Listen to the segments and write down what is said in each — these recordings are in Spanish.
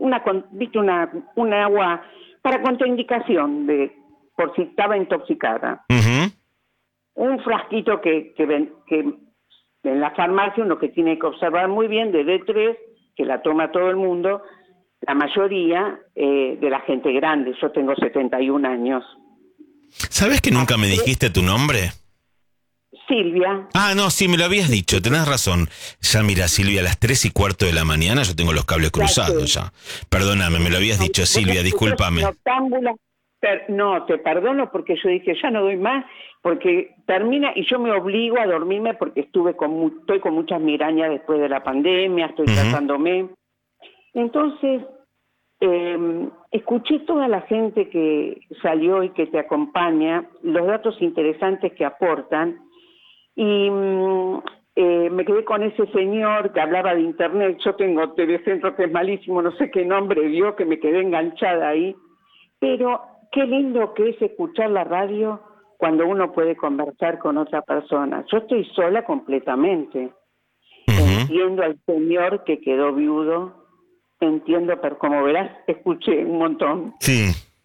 viste un agua para contraindicación por si estaba intoxicada. Uh-huh. Un frasquito que en la farmacia uno que tiene que observar muy bien, de D3, que la toma todo el mundo, la mayoría de la gente grande. Yo tengo 71 años. ¿Sabes que nunca me dijiste tu nombre? Silvia. Ah, no, sí, me lo habías dicho, tenés razón. Ya mira, Silvia, a las 3:15 de la mañana yo tengo los cables cruzados ya. Perdóname, me lo habías dicho, Silvia, discúlpame. No, te perdono porque yo dije, ya no doy más, porque termina y yo me obligo a dormirme porque estoy con muchas migrañas después de la pandemia, estoy tratándome. Entonces, escuché toda la gente que salió y que te acompaña, los datos interesantes que aportan, y me quedé con ese señor que hablaba de internet. Yo tengo Telecentro, que es malísimo, no sé qué nombre dio, que me quedé enganchada ahí, pero qué lindo que es escuchar la radio cuando uno puede conversar con otra persona. Yo estoy sola completamente. Entiendo al señor que quedó viudo, entiendo, pero como verás, escuché un montón. Sí.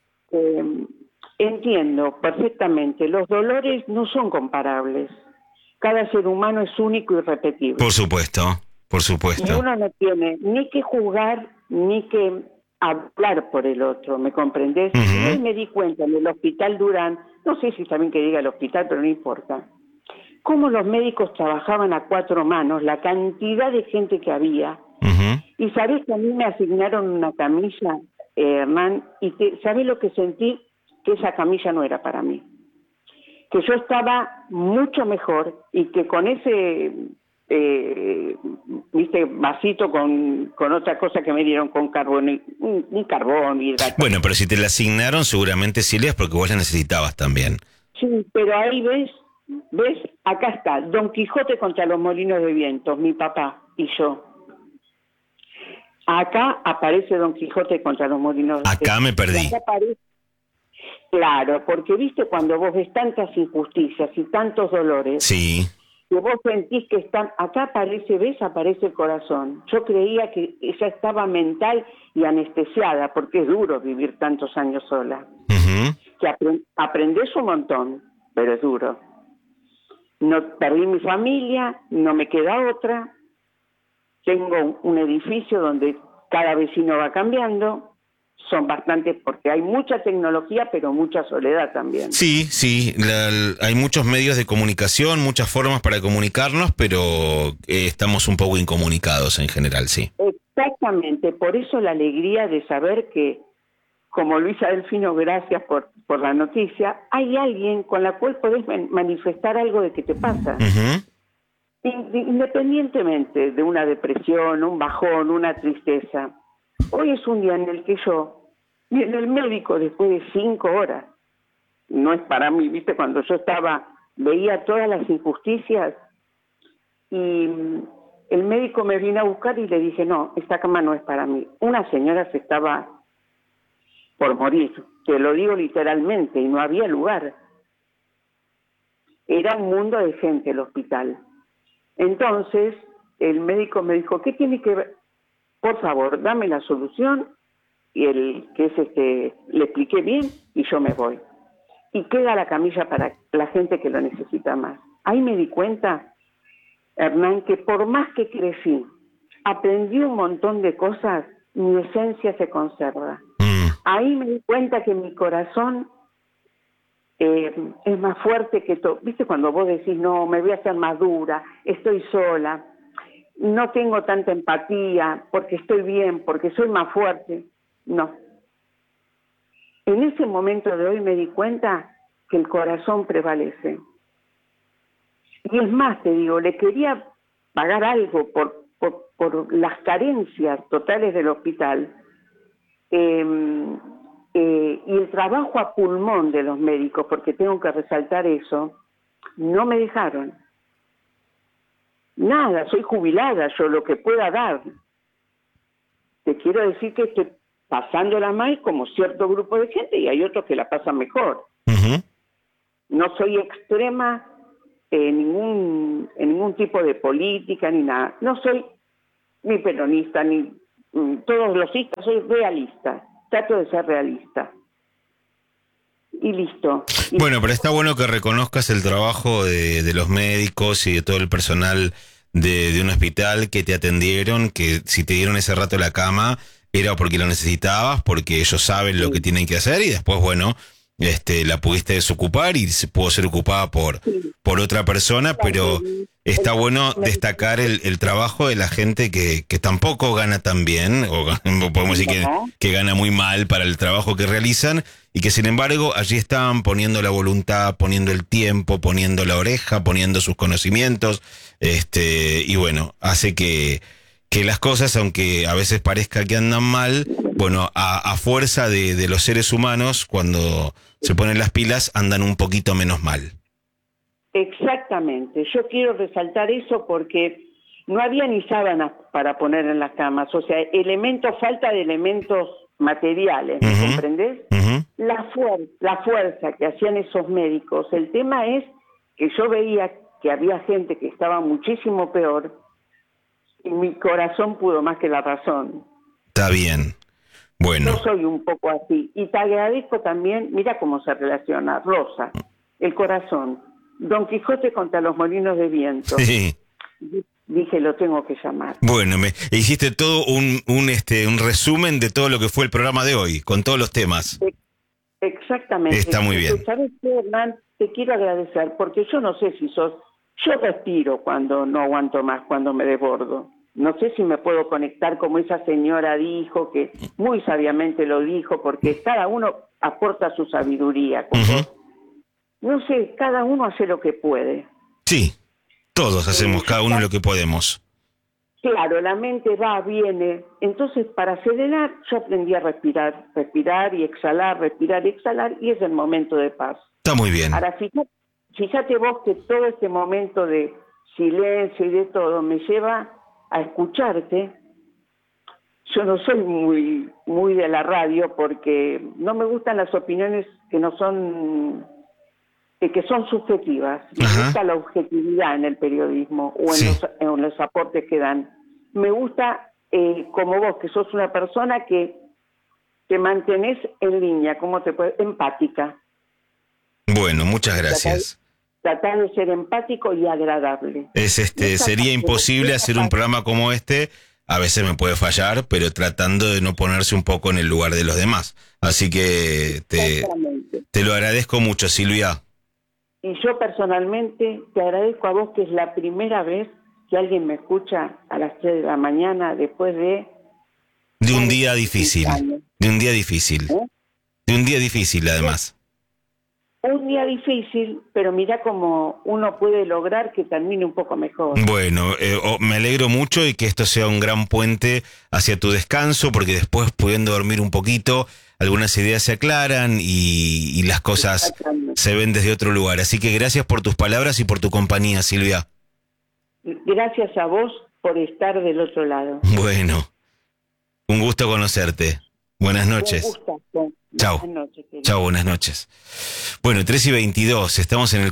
Entiendo perfectamente, los dolores no son comparables. Cada ser humano es único y irrepetible. Por supuesto, por Y supuesto. uno no tiene ni que juzgar ni que hablar por el otro, ¿me comprendés? Y hoy me di cuenta en el Hospital Durán, no sé si está bien que diga el hospital, pero no importa, cómo los médicos trabajaban a cuatro manos, la cantidad de gente que había. Y sabés que a mí me asignaron una camilla, Hernán, y ¿sabés lo que sentí? Que esa camilla no era para mí. Que yo estaba mucho mejor y que con ese vasito con otra cosa que me dieron con carbón, un carbón hidratado. Bueno, pero si te la asignaron seguramente, Silvia, es porque vos la necesitabas también. Sí, pero ahí ves, acá está, Don Quijote contra los molinos de vientos, mi papá y yo. Acá aparece Don Quijote contra los molinos de vientos. Acá me perdí. Acá aparece. Claro, porque viste cuando vos ves tantas injusticias y tantos dolores, sí, que vos sentís que están, acá aparece el corazón. Yo creía que ella estaba mental y anestesiada, porque es duro vivir tantos años sola. Que aprendés un montón, pero es duro. No perdí mi familia, no me queda otra. Tengo un edificio donde cada vecino va cambiando. Son bastantes porque hay mucha tecnología, pero mucha soledad también. Sí, hay muchos medios de comunicación, muchas formas para comunicarnos, pero estamos un poco incomunicados en general, sí. Exactamente, por eso la alegría de saber que, como Luisa Delfino, gracias por la noticia, hay alguien con la cual podés manifestar algo de que te pasa. Independientemente de una depresión, un bajón, una tristeza. Hoy es un día en el que viene el médico después de 5 horas. No es para mí, viste, cuando yo veía todas las injusticias y el médico me vino a buscar y le dije, no, esta cama no es para mí. Una señora se estaba por morir, te lo digo literalmente, y no había lugar. Era un mundo de gente el hospital. Entonces, el médico me dijo, ¿qué tiene que ver? Por favor, dame la solución, y le expliqué bien y yo me voy. Y queda la camilla para la gente que lo necesita más. Ahí me di cuenta, Hernán, que por más que crecí, aprendí un montón de cosas, mi esencia se conserva. Ahí me di cuenta que mi corazón es más fuerte que todo. ¿Viste cuando vos decís, no, me voy a hacer más dura, estoy sola? No tengo tanta empatía porque estoy bien, porque soy más fuerte. No. En ese momento de hoy me di cuenta que el corazón prevalece. Y es más, te digo, le quería pagar algo por las carencias totales del hospital y el trabajo a pulmón de los médicos, porque tengo que resaltar eso, no me dejaron. Nada, soy jubilada, yo lo que pueda dar. Te quiero decir que estoy pasándola mal como cierto grupo de gente y hay otros que la pasan mejor. No soy extrema en ningún tipo de política ni nada. No soy ni peronista, ni todos los citas, soy realista, trato de ser realista. Y listo. Bueno, pero está bueno que reconozcas el trabajo de los médicos y de todo el personal de un hospital que te atendieron, que si te dieron ese rato la cama era porque lo necesitabas, porque ellos saben lo que tienen que hacer y después, bueno, la pudiste desocupar y se pudo ser ocupada por otra persona, pero está bueno destacar el trabajo de la gente que tampoco gana tan bien, o podemos decir que gana muy mal para el trabajo que realizan, y que sin embargo allí están poniendo la voluntad, poniendo el tiempo, poniendo la oreja, poniendo sus conocimientos, y bueno, hace que las cosas, aunque a veces parezca que andan mal, bueno, a fuerza de los seres humanos, cuando se ponen las pilas, andan un poquito menos mal. Exactamente, yo quiero resaltar eso porque no había ni sábanas para poner en las camas, o sea, falta de elementos materiales, ¿me comprendés? La fuerza que hacían esos médicos, el tema es que yo veía que había gente que estaba muchísimo peor y mi corazón pudo más que la razón. Está bien. Bueno. Yo soy un poco así. Y te agradezco también, mira cómo se relaciona, Rosa, el corazón, Don Quijote contra los molinos de viento. Sí. Dije, lo tengo que llamar. Bueno, me hiciste todo un resumen de todo lo que fue el programa de hoy, con todos los temas. Exactamente. Está muy bien. ¿Sabes qué, Hernán? Te quiero agradecer, porque yo no sé si yo respiro cuando no aguanto más, cuando me desbordo. No sé si me puedo conectar como esa señora dijo, que muy sabiamente lo dijo, porque cada uno aporta su sabiduría. No sé, cada uno hace lo que puede. Sí, todos hacemos cada uno lo que podemos. Claro, la mente va, viene. Entonces, para serenar, yo aprendí a respirar y exhalar, y es el momento de paz. Está muy bien. Ahora, fíjate vos que todo este momento de silencio y de todo me lleva a escucharte. Yo no soy muy de la radio porque no me gustan las opiniones que no son, que son subjetivas. Me gusta la objetividad en el periodismo o en los aportes que dan. Me gusta, como vos, que sos una persona que te mantenés en línea, empática. Bueno, muchas gracias. Tratar de ser empático y agradable. Sería imposible hacer un programa como este. A veces me puede fallar, pero tratando de no ponerse un poco en el lugar de los demás. Así que te lo agradezco mucho, Silvia. Y yo personalmente te agradezco a vos, que es la primera vez que alguien me escucha a las 3 de la mañana después de un día difícil. De un día difícil. De un día difícil, además. Un día difícil, pero mira cómo uno puede lograr que termine un poco mejor. Bueno, me alegro mucho y que esto sea un gran puente hacia tu descanso, porque después, pudiendo dormir un poquito, algunas ideas se aclaran y las cosas se ven desde otro lugar. Así que gracias por tus palabras y por tu compañía, Silvia. Gracias a vos por estar del otro lado. Bueno, un gusto conocerte. Buenas noches. Chao. Chao, buenas noches. Bueno, 3:22, estamos en el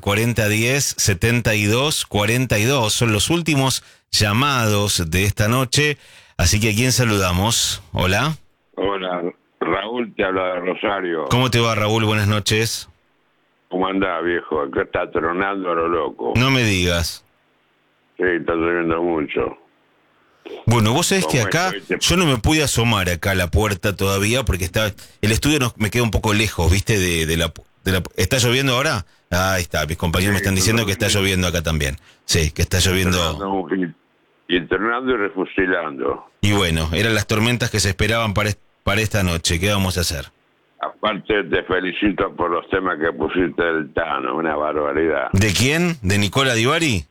4010-7242, son los últimos llamados de esta noche, así que ¿a quién saludamos? Hola. Hola, Raúl te habla de Rosario. ¿Cómo te va, Raúl? Buenas noches. ¿Cómo andás, viejo? Acá está tronando a lo loco. No me digas. Sí, está lloviendo mucho. Bueno, vos sabés que acá, yo no me pude asomar acá a la puerta todavía porque el estudio me queda un poco lejos, ¿viste? De la ¿Está lloviendo ahora? Ahí está, mis compañeros me están diciendo que está lloviendo acá también. Sí, que está lloviendo. Internando y refusilando. Y bueno, eran las tormentas que se esperaban para esta noche. ¿Qué vamos a hacer? Aparte, te felicito por los temas que pusiste del Tano, una barbaridad. ¿De quién? ¿De Nicola Di Bari?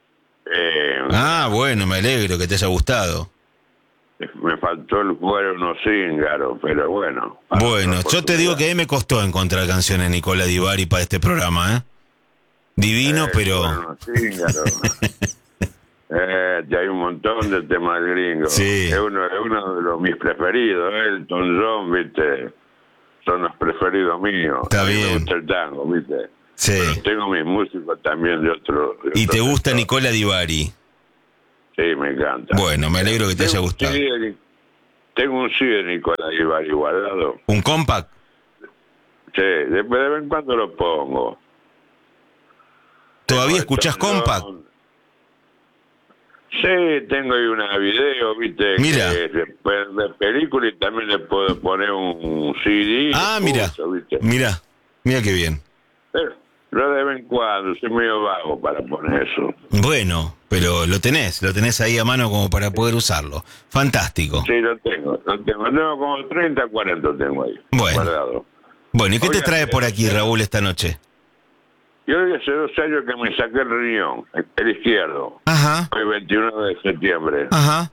Bueno, me alegro que te haya gustado. Me faltó el cuero unos cíngaros, pero bueno. Bueno, yo te digo que a mí me costó encontrar canciones de Nicola Di Bari para este programa, ¿eh? Divino, pero... Unos cíngaros. Hay un montón de temas gringos. Sí. Es uno de mis preferidos, Elton John, ¿viste? Son los preferidos míos. Está bien. Me gusta el tango, ¿viste? Sí. Pero tengo mis músicos también de otro... ¿Y te gusta Nicola Di Bari? Sí, me encanta. Bueno, me alegro que te haya gustado. tengo un CD de Nicolás Guibar guardado. ¿Un compact? Sí, de vez en cuando lo pongo. ¿Todavía escuchás compact? Sí, tengo ahí una video, viste, Mira. que de película, y también le puedo poner un CD. Ah, mira, mira qué bien. Pero de vez en cuando, soy medio vago para poner eso. Bueno, pero lo tenés ahí a mano como para poder usarlo. Fantástico. Sí, lo tengo como 30, 40 tengo ahí. Bueno. Guardado. Bueno, ¿y qué te trae por aquí, Raúl, esta noche? Yo hace 2 años que me saqué el riñón, el izquierdo. Ajá. Hoy 21 de septiembre. Ajá.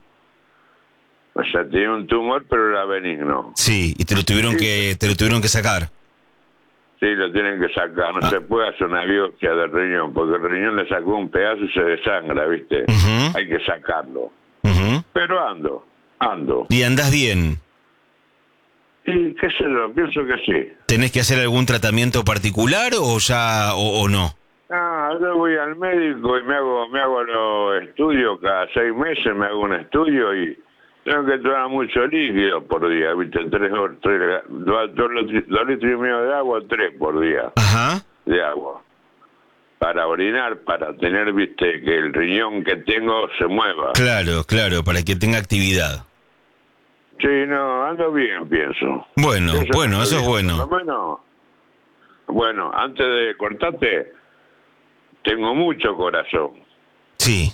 O sea, tenía un tumor, pero era benigno. Sí, y te lo tuvieron que sacar. Sí, lo tienen que sacar. No se puede hacer una biopsia del riñón, porque el riñón le sacó un pedazo y se desangra, ¿viste? Ujú. Hay que sacarlo. Ujú. Pero ando. ¿Y andás bien? Y qué sé yo, pienso que sí. ¿Tenés que hacer algún tratamiento particular o ya o no? Ah, yo voy al médico y me hago los estudios cada 6 meses, me hago un estudio y tengo que tomar mucho líquido por día, ¿viste? 2 litros y medio de agua, 3 por día. Ajá. De agua. Para orinar, para tener, ¿viste? Que el riñón que tengo se mueva. Claro, para que tenga actividad. Sí, no, ando bien, pienso. Bueno, eso es bueno. Bueno, antes de cortarte, tengo mucho corazón. Sí.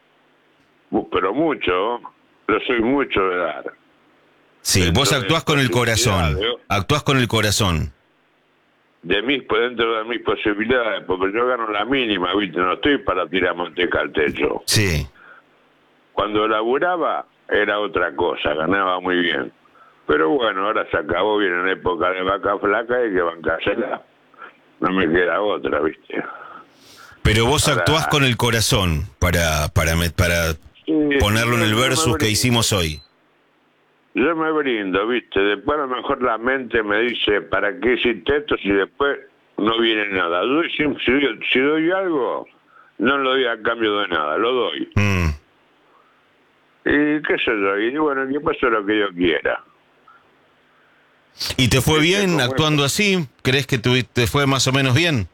Pero mucho, yo soy mucho de dar. Sí, vos actuás con el corazón. Actuás con el corazón. Dentro de mis posibilidades, porque yo gano la mínima, ¿viste? No estoy para tirar manteca al techo. Sí. Cuando laburaba era otra cosa, ganaba muy bien. Pero bueno, ahora se acabó, viene en época de vaca flaca y hay que bancársela. No me queda otra, ¿viste? Pero vos actuás con el corazón para ponerlo en el versus que hicimos hoy. Yo me brindo, ¿viste? Después a lo mejor la mente me dice, ¿para qué hiciste esto si después no viene nada? Si doy algo, no lo doy a cambio de nada, lo doy. Y qué sé yo, y bueno, que pase lo que yo quiera. ¿Y te fue bien actuando así? ¿Crees que te fue más o menos bien?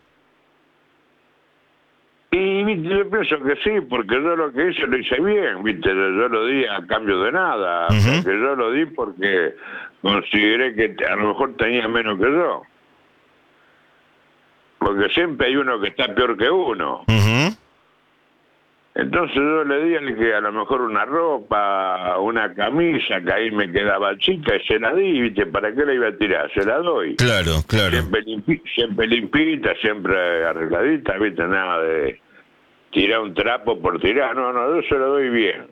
Y ¿viste? Yo pienso que sí, porque yo lo que hice lo hice bien, ¿viste? Yo lo di a cambio de nada, porque yo lo di porque consideré que a lo mejor tenía menos que yo. Porque siempre hay uno que está peor que uno. Entonces yo le di al que a lo mejor una ropa, una camisa, que ahí me quedaba chica, y se la di, ¿viste? ¿Para qué la iba a tirar? Se la doy. Claro. Siempre limpita, siempre arregladita, ¿viste? Nada de tirar un trapo por tirar. No, yo se lo doy bien.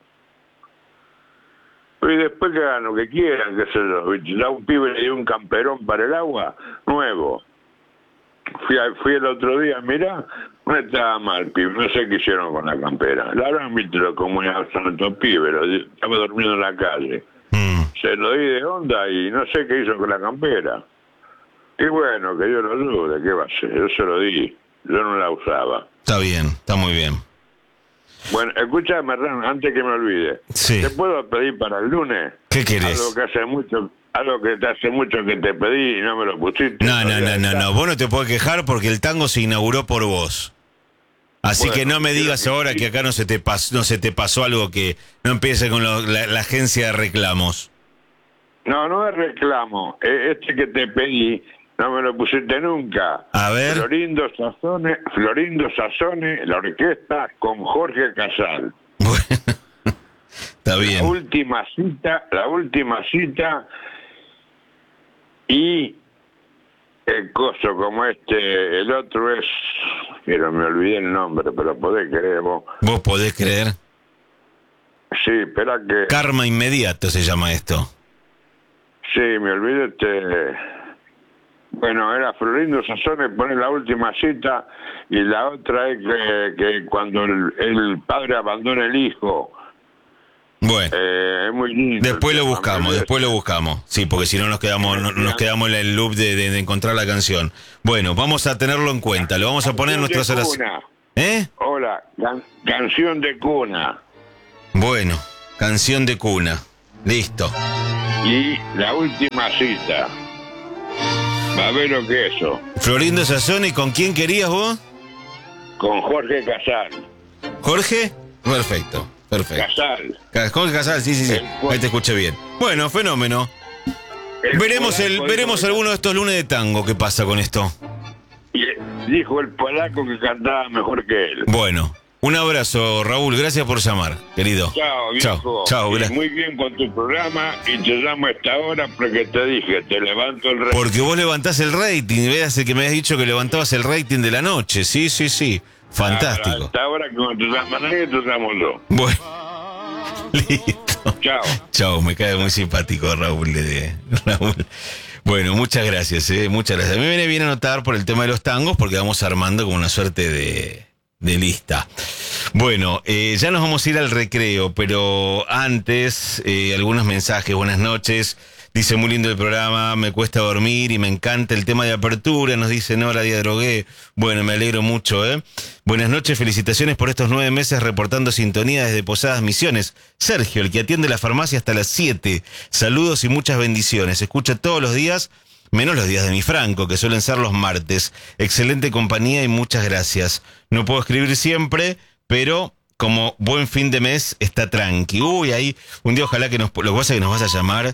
Y después que hagan lo que quieran, qué sé yo, ¿viste? A un pibe le dio un camperón para el agua, nuevo. Fui el otro día, mirá, no estaba mal, pibe, no sé qué hicieron con la campera. La habrán visto como son estos pibes, estaba durmiendo en la calle. Se lo di de onda y no sé qué hizo con la campera. Y bueno, que yo lo ayude, ¿qué va a ser? Yo se lo di, yo no la usaba. Está bien, está muy bien. Bueno, escúchame, Ran, antes que me olvide. Sí. ¿Te puedo pedir para el lunes? ¿Qué querés? Algo que hace mucho que te pedí y no me lo pusiste. No. Vos no te podés quejar porque el tango se inauguró por vos. Así que no me digas ahora que acá no se te pasó algo, que no empiece con la agencia de reclamos. No es reclamo. Este que te pedí no me lo pusiste nunca. A ver. Florindo Sassone, la orquesta con Jorge Casal. Bueno, está bien. La última cita y el coso como el otro es, pero me olvidé el nombre, pero podés creer vos. ¿Vos podés creer? Sí, espera que... Karma inmediato se llama esto. Sí, me olvidé Bueno, era Florindo Sassone, pone la última cita, y la otra es que cuando el padre abandona el hijo. Bueno, es muy lindo. después lo buscamos. Sí, porque si no nos quedamos en el loop de encontrar la canción. Bueno, vamos a tenerlo en cuenta, lo vamos a poner en nuestras oraciones. Hola, canción de cuna. Bueno, canción de cuna. Listo. Y la última cita. Babero Queso. Florindo Sassoni, ¿con quién querías vos? Con Jorge Casal. ¿Jorge? Perfecto. Casal. Jorge Casal, sí. Ahí te escuché bien. Bueno, fenómeno. Veremos alguno de estos lunes de tango. ¿Qué pasa con esto? Y dijo el polaco que cantaba mejor que él. Bueno, un abrazo, Raúl. Gracias por llamar, querido. Chao, viejo. Chao, gracias. Muy bien con tu programa y te llamo a esta hora porque te dije, te levanto el rating. Porque vos levantás el rating. Veas el que me habías dicho que levantabas el rating de la noche. Sí. Fantástico. A esta hora que no te llama nadie, te llamo yo. Bueno, listo. Chao, me cae muy simpático Raúl. Raúl. Bueno, muchas gracias, muchas gracias. A mí me viene bien anotar por el tema de los tangos porque vamos armando como una suerte de lista. Bueno, ya nos vamos a ir al recreo, pero antes, algunos mensajes. Buenas noches. Dice, muy lindo el programa, me cuesta dormir y me encanta el tema de apertura, nos dice Nora Díaz Drogué. Bueno, me alegro mucho, Buenas noches, felicitaciones por estos 9 meses reportando sintonía desde Posadas Misiones. Sergio, el que atiende la farmacia hasta las 7. Saludos y muchas bendiciones. Escucha todos los días, menos los días de mi Franco, que suelen ser los martes. Excelente compañía y muchas gracias. No puedo escribir siempre, pero como buen fin de mes está tranqui. Uy, ahí, un día ojalá que lo que pasa es que nos vas a llamar...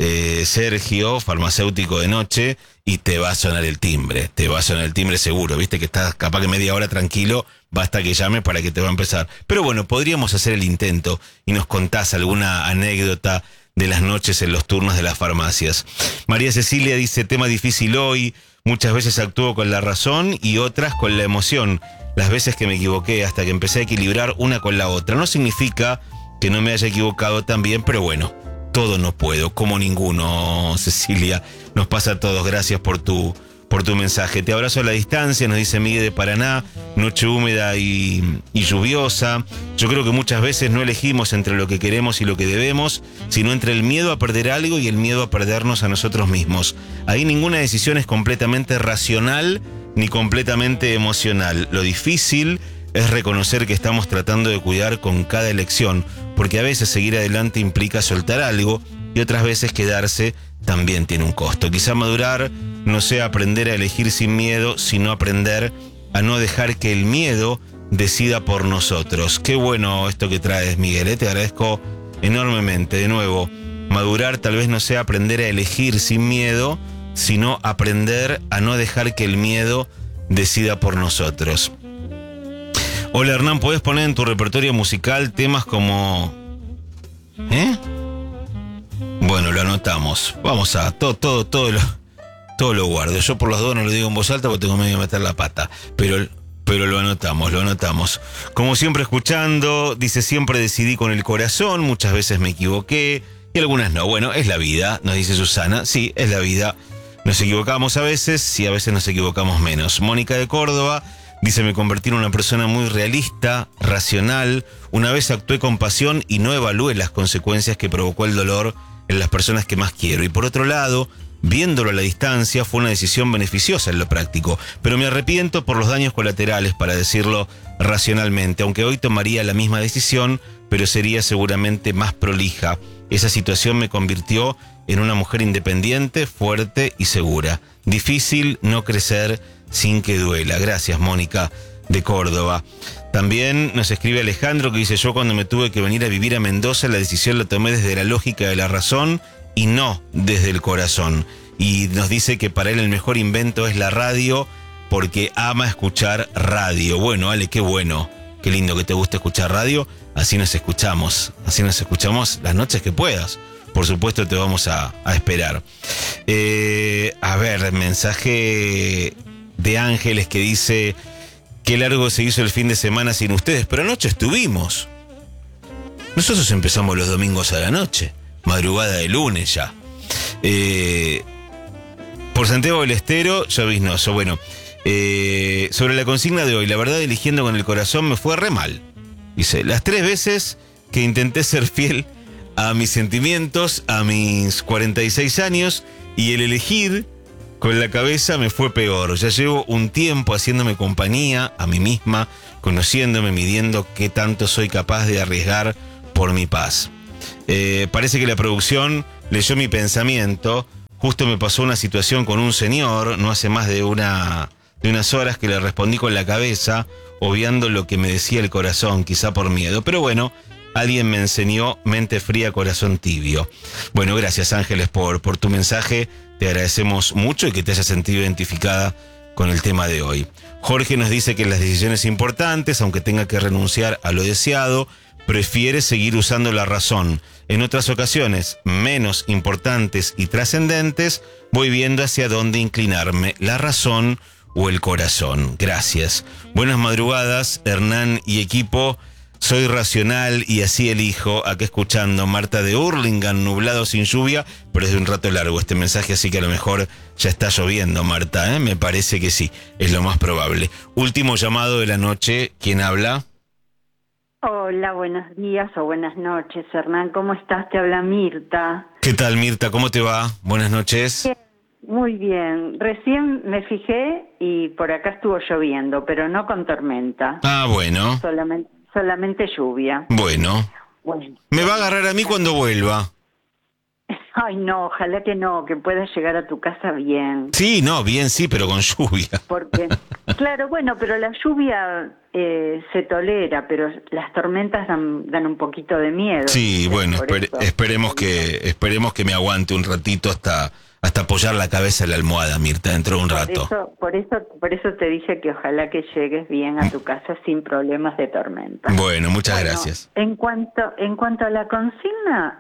Sergio, farmacéutico de noche, y te va a sonar el timbre seguro, viste que estás capaz que media hora tranquilo, basta que llame para que te va a empezar. Pero bueno, podríamos hacer el intento y nos contás alguna anécdota de las noches en los turnos de las farmacias. María Cecilia dice, tema difícil hoy, muchas veces actúo con la razón y otras con la emoción, las veces que me equivoqué hasta que empecé a equilibrar una con la otra. No significa que no me haya equivocado también, pero bueno, todo no puedo, como ninguno, Cecilia. Nos pasa a todos. Gracias por tu mensaje. Te abrazo a la distancia, nos dice Miguel de Paraná. Noche húmeda y lluviosa. Yo creo que muchas veces no elegimos entre lo que queremos y lo que debemos, sino entre el miedo a perder algo y el miedo a perdernos a nosotros mismos. Ahí ninguna decisión es completamente racional ni completamente emocional. Lo difícil es reconocer que estamos tratando de cuidar con cada elección, porque a veces seguir adelante implica soltar algo y otras veces quedarse también tiene un costo. Quizá madurar no sea aprender a elegir sin miedo, sino aprender a no dejar que el miedo decida por nosotros. Qué bueno esto que traes, Miguel, te agradezco enormemente. De nuevo, madurar tal vez no sea aprender a elegir sin miedo, sino aprender a no dejar que el miedo decida por nosotros. Hola Hernán, ¿podés poner en tu repertorio musical temas como... Bueno, lo anotamos. Vamos a... Todo lo guardo. Yo por los dos no lo digo en voz alta porque tengo medio de meter la pata. Pero lo anotamos. Como siempre escuchando, dice, siempre decidí con el corazón, muchas veces me equivoqué y algunas no. Bueno, es la vida, nos dice Susana. Sí, es la vida. Nos equivocamos a veces y a veces nos equivocamos menos. Mónica de Córdoba... Dice, me convertí en una persona muy realista, racional. Una vez actué con pasión y no evalué las consecuencias que provocó el dolor en las personas que más quiero. Y por otro lado, viéndolo a la distancia, fue una decisión beneficiosa en lo práctico. Pero me arrepiento por los daños colaterales, para decirlo racionalmente. Aunque hoy tomaría la misma decisión, pero sería seguramente más prolija. Esa situación me convirtió en una mujer independiente, fuerte y segura. Difícil no crecer sin que duela. Gracias, Mónica de Córdoba. También nos escribe Alejandro que dice, yo cuando me tuve que venir a vivir a Mendoza, la decisión la tomé desde la lógica de la razón y no desde el corazón. Y nos dice que para él el mejor invento es la radio porque ama escuchar radio. Bueno, Ale, qué bueno. Qué lindo que te guste escuchar radio. Así nos escuchamos las noches que puedas. Por supuesto te vamos a esperar. A ver, mensaje de Ángeles que dice, qué largo se hizo el fin de semana sin ustedes, pero anoche estuvimos. Nosotros empezamos los domingos a la noche, madrugada de lunes ya. Por Santiago del Estero, lloviznoso. Bueno, sobre la consigna de hoy, la verdad, eligiendo con el corazón me fue re mal. Dice, las 3 veces que intenté ser fiel a mis sentimientos, a mis 46 años, y el elegir con la cabeza me fue peor. Ya llevo un tiempo haciéndome compañía a mí misma, conociéndome, midiendo qué tanto soy capaz de arriesgar por mi paz. Parece que la producción leyó mi pensamiento. Justo me pasó una situación con un señor, no hace más de unas horas, que le respondí con la cabeza, obviando lo que me decía el corazón, quizá por miedo. Pero bueno, alguien me enseñó mente fría, corazón tibio. Bueno, gracias Ángeles por tu mensaje. Te agradecemos mucho y que te hayas sentido identificada con el tema de hoy. Jorge nos dice que las decisiones importantes, aunque tenga que renunciar a lo deseado, prefiere seguir usando la razón. En otras ocasiones, menos importantes y trascendentes, voy viendo hacia dónde inclinarme, la razón o el corazón. Gracias. Buenas madrugadas, Hernán y equipo. Soy racional y así elijo. Acá escuchando Marta de Hurlingham, nublado sin lluvia, pero es de un rato largo este mensaje, así que a lo mejor ya está lloviendo, Marta, ¿eh? Me parece que sí, es lo más probable. Último llamado de la noche, ¿quién habla? Hola, buenos días o buenas noches, Hernán, ¿cómo estás? Te habla Mirta. ¿Qué tal, Mirta? ¿Cómo te va? Buenas noches. Bien, muy bien. Recién me fijé y por acá estuvo lloviendo, pero no con tormenta. Ah, bueno. Solamente lluvia. Bueno. Me va a agarrar a mí cuando vuelva. Ay, no, ojalá que no, que puedas llegar a tu casa bien. Sí, no, bien sí, pero con lluvia. Porque, claro, bueno, pero la lluvia se tolera, pero las tormentas dan un poquito de miedo. Sí, bueno, esperemos que me aguante un ratito hasta apoyar la cabeza en la almohada, Mirta, dentro de un rato. Por eso te dije que ojalá que llegues bien a tu casa sin problemas de tormenta. Bueno, muchas gracias. En cuanto a la consigna,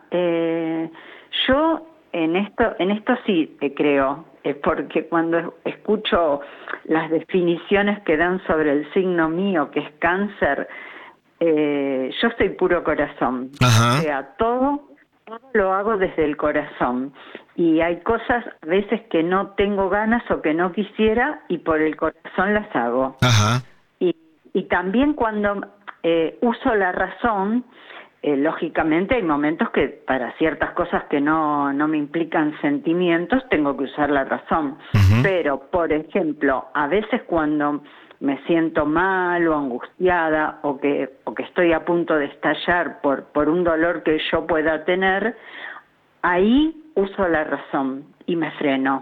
yo en esto sí creo, porque cuando escucho las definiciones que dan sobre el signo mío, que es cáncer, yo soy puro corazón. Ajá. O sea, todo lo hago desde el corazón. Y hay cosas a veces que no tengo ganas o que no quisiera y por el corazón las hago. Ajá. Y también cuando uso la razón, lógicamente hay momentos que para ciertas cosas que no me implican sentimientos tengo que usar la razón. Uh-huh. Pero, por ejemplo, a veces cuando me siento mal o angustiada o que estoy a punto de estallar por un dolor que yo pueda tener, ahí uso la razón y me freno,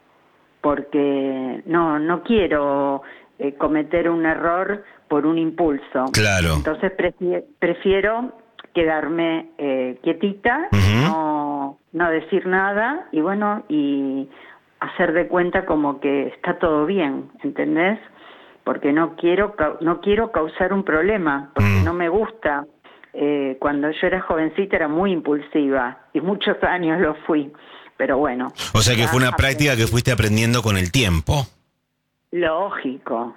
porque no quiero cometer un error por un impulso. Claro. Entonces prefiero quedarme quietita, Uh-huh. no decir nada y bueno, y hacer de cuenta como que está todo bien, ¿entendés? Porque no quiero causar un problema, porque no me gusta. Cuando yo era jovencita era muy impulsiva y muchos años lo fui, pero bueno. O sea que fue una práctica que fuiste aprendiendo con el tiempo. Lógico.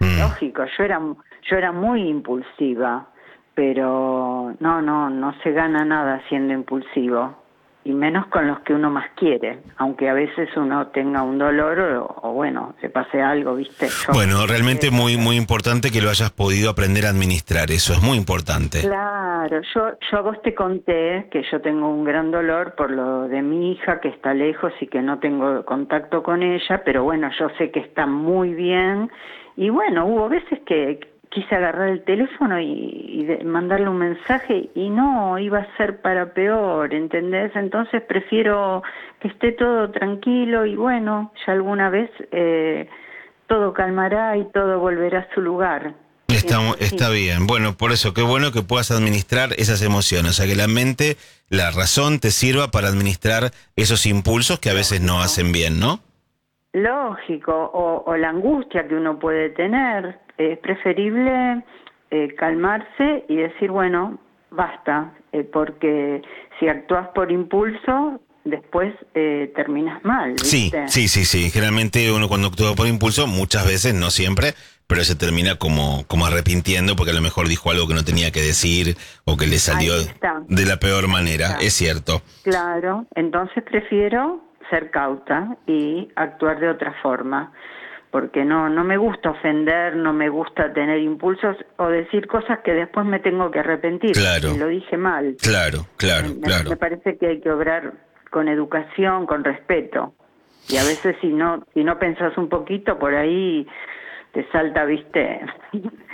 Yo era muy impulsiva, pero no se gana nada siendo impulsivo, y menos con los que uno más quiere, aunque a veces uno tenga un dolor o bueno, se pase algo, ¿viste? Bueno, realmente muy muy importante que lo hayas podido aprender a administrar, eso es muy importante. Claro, yo a vos te conté que yo tengo un gran dolor por lo de mi hija, que está lejos y que no tengo contacto con ella, pero bueno, yo sé que está muy bien, y bueno, hubo veces que quise agarrar el teléfono y mandarle un mensaje y no, iba a ser para peor, ¿entendés? Entonces prefiero que esté todo tranquilo y bueno, ya alguna vez todo calmará y todo volverá a su lugar. Está bien, bueno, por eso, qué bueno que puedas administrar esas emociones, o sea, que la mente, la razón te sirva para administrar esos impulsos que a veces no hacen bien, ¿no? Lógico, o la angustia que uno puede tener. Es preferible calmarse y decir, bueno, basta, porque si actúas por impulso, después terminas mal, ¿viste? Sí. Generalmente uno cuando actúa por impulso, muchas veces, no siempre, pero se termina como arrepintiendo porque a lo mejor dijo algo que no tenía que decir o que le salió de la peor manera, es cierto. Claro, entonces prefiero ser cauta y actuar de otra forma, porque no me gusta ofender, no me gusta tener impulsos o decir cosas que después me tengo que arrepentir. Claro. Lo dije mal. Claro. Me parece que hay que obrar con educación, con respeto. Y a veces si no pensás un poquito, por ahí te salta, ¿viste?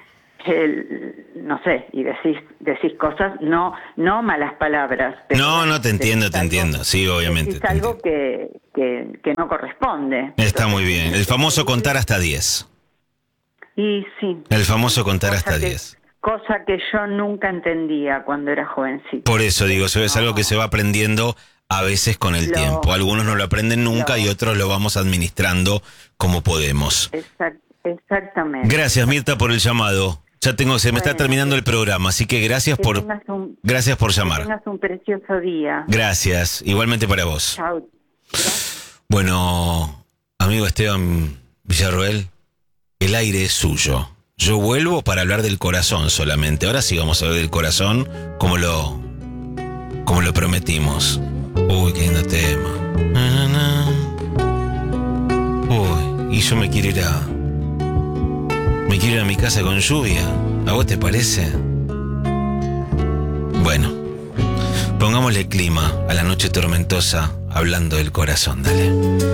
no sé, y decís cosas, no malas palabras. Pero no, te entiendo, sí, obviamente. Es algo que no corresponde. Está muy bien, el famoso contar hasta 10. Y sí. El famoso contar hasta 10. Cosa que yo nunca entendía cuando era jovencita. Por eso digo, eso es algo que se va aprendiendo a veces con el tiempo. Algunos no lo aprenden nunca y otros lo vamos administrando como podemos. Exactamente. Gracias, Mirta, por el llamado. Se me está terminando el programa, así que gracias por llamar. Que tengas un precioso día. Gracias, igualmente para vos. Chao. Bueno, amigo Esteban Villarroel, el aire es suyo. Yo vuelvo para hablar del corazón solamente. Ahora sí vamos a hablar del corazón como lo prometimos. Uy, qué lindo tema. Uy, y yo me quiero ir a mi casa con lluvia. ¿A vos te parece? Bueno, pongámosle clima a la noche tormentosa hablando del corazón, dale.